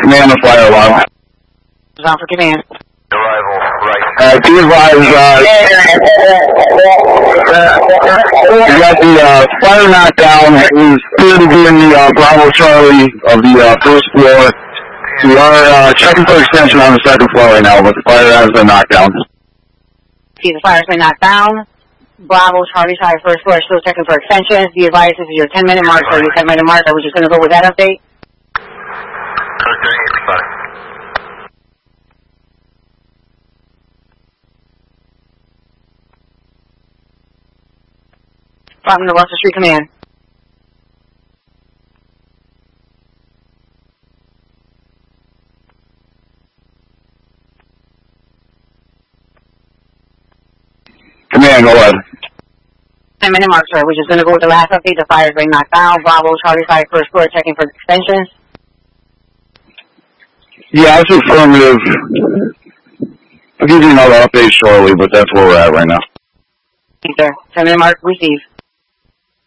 Command the fire alarm. On for command. Arrival, right. Be advised, you got the fire knockdown. It was appeared to be in the Bravo Charlie of the first floor. We are checking for extension on the second floor right now, but the fire has been knocked down. See, the fire's been knocked down. Bravo Charlie High, first floor, still checking for extensions. Be advised, this is your 10-minute mark, so your 10-minute mark. I was just going to go with that update. Okay, it's fine. Department of Russell Street Command. Command, go ahead. 10-minute mark, sir. We're just going to go with the last update. The fire's been knocked down. Bravo Charlie High, first floor, checking for extensions. Yeah, it's affirmative. I'll give you another update shortly, but that's where we're at right now. Thank you, sir. 10-minute mark, receive.